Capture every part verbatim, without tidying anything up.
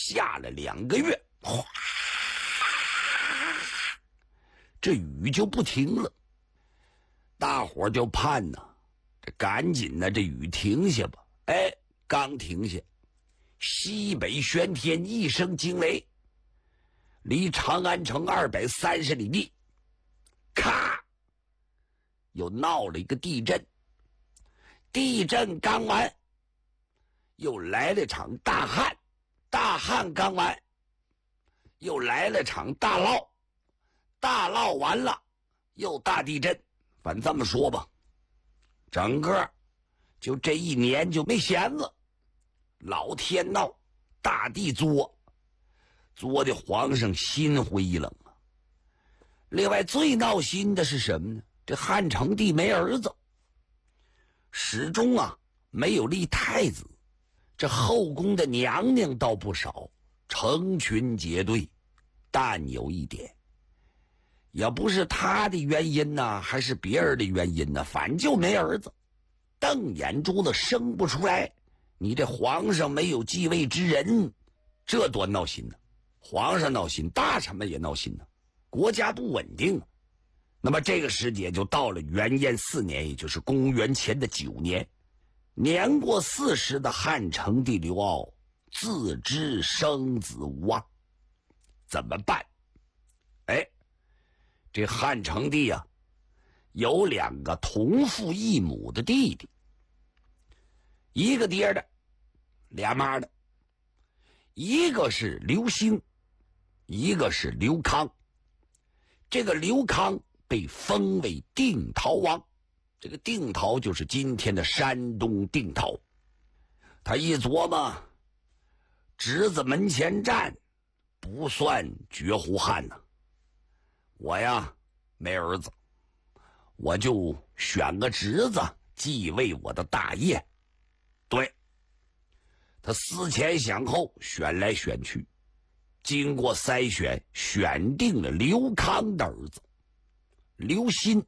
下了两个月，哗，这雨就不停了。大伙就盼呐，这赶紧呢，这雨停下吧。哎，刚停下，西北玄天一声惊雷，离长安城二百三十里地，咔，又闹了一个地震。地震刚完，又来了场大旱，大旱刚完，又来了场大涝，大涝完了，又大地震。反正这么说吧，整个就这一年就没闲着，老天闹，大地作，作的皇上心灰意冷啊。另外最闹心的是什么呢？这汉成帝没儿子，始终啊没有立太子，这后宫的娘娘倒不少，成群结队，但有一点，也不是他的原因呢，还是别人的原因呢，反就没儿子，瞪眼珠子生不出来。你这皇上没有继位之人，这多闹心呢！皇上闹心，大臣们也闹心呢，国家不稳定啊。那么这个时节就到了元延四年，也就是公元前的九年，年过四十的汉成帝刘骜自知生子无望，怎么办？哎，这汉成帝啊，有两个同父异母的弟弟，一个爹的，俩妈的，一个是刘兴，一个是刘康。这个刘康被封为定陶王，这个定陶就是今天的山东定陶。他一琢磨，侄子门前站，不算绝户汉呢。我呀没儿子，我就选个侄子继位我的大业。对，他思前想后，选来选去，经过筛选，选定了刘康的儿子刘歆。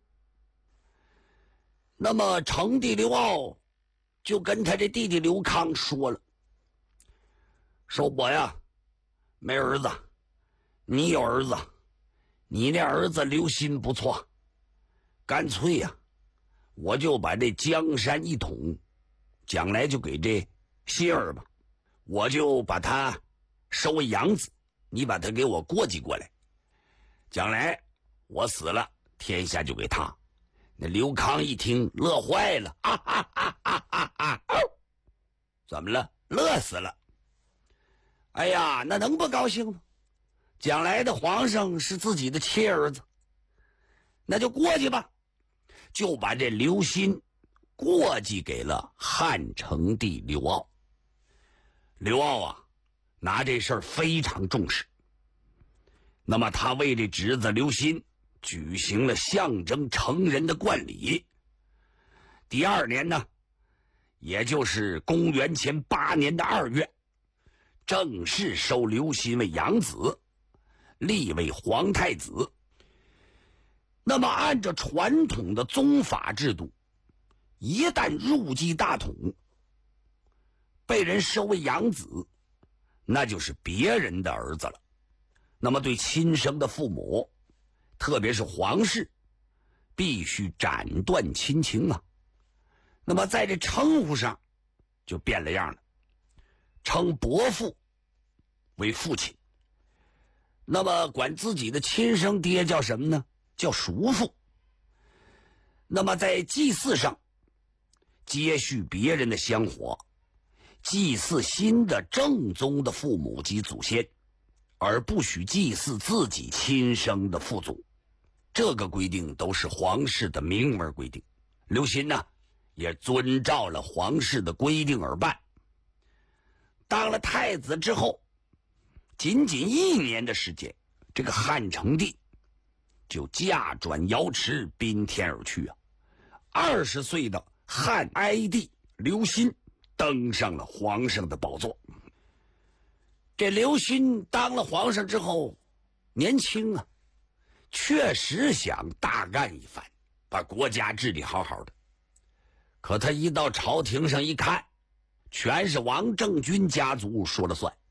那么成帝刘骜就跟他这弟弟刘康说了，说我呀没儿子，你有儿子，你那儿子刘歆不错，干脆呀我就把这江山一统，将来就给这歆儿吧，我就把他收为养子，你把他给我过继过来，将来我死了，天下就给他。那刘康一听乐坏了，啊哈哈哈哈哈！怎么了？乐死了。哎呀，那能不高兴吗？将来的皇上是自己的亲儿子，那就过继吧，就把这刘歆过继给了汉成帝刘骜。刘骜啊拿这事儿非常重视，那么他为这侄子刘歆举行了象征成人的冠礼。第二年呢，也就是公元前八年的二月，正式收刘歆为养子，立为皇太子。那么按照传统的宗法制度，一旦入继大统，被人收为养子，那就是别人的儿子了。那么对亲生的父母，特别是皇室，必须斩断亲情啊。那么在这称呼上就变了样了，称伯父为父亲，那么管自己的亲生爹叫什么呢？叫叔父。那么在祭祀上接续别人的香火，祭祀新的正宗的父母及祖先，而不许祭祀自己亲生的父祖。这个规定都是皇室的明文规定。刘歆呢也遵照了皇室的规定而办。当了太子之后，仅仅一年的时间，这个汉成帝就驾转瑶池，宾天而去啊。二十岁的汉哀帝刘歆登上了皇上的宝座。这刘歆当了皇上之后，年轻啊，确实想大干一番，把国家治理好好的。可他一到朝廷上一看，全是王政君家族说了算，